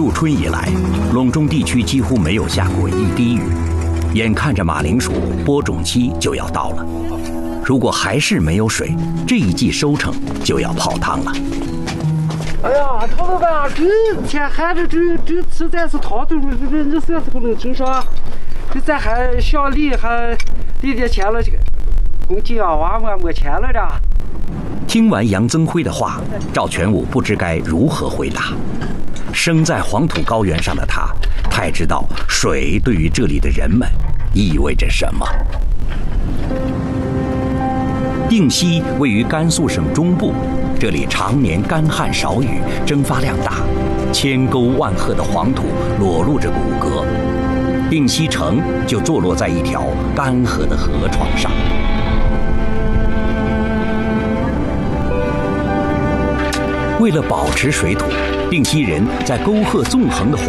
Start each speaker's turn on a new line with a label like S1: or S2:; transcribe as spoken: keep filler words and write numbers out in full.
S1: 入春以来，陇中地区几乎没有下过一滴雨，眼看着马铃薯播种期就要到了，如果还是没有水，这一季收成就要泡汤了。
S2: 哎呀，陶老板，这天寒着，这这实在是汤都这这算是不能吃上，这咱还乡里还得点钱了，这个公鸡啊娃娃没钱了的。
S1: 听完杨增辉的话，赵全武不知该如何回答。生在黄土高原上的他，太知道水对于这里的人们意味着什么。定西位于甘肃省中部，这里常年干旱少雨，蒸发量大，千沟万壑的黄土裸露着骨骼。定西城就坐落在一条干涸的河床上。为了保持水土，定西人在沟壑纵横的黄